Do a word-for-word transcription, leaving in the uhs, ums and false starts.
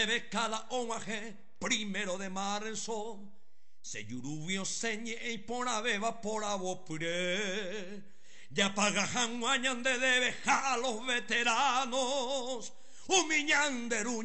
Debe cada omaje primero de marzo se lluvio señe y por abeba por abopure ya pagajan guañan de debe a los veteranos humillanderu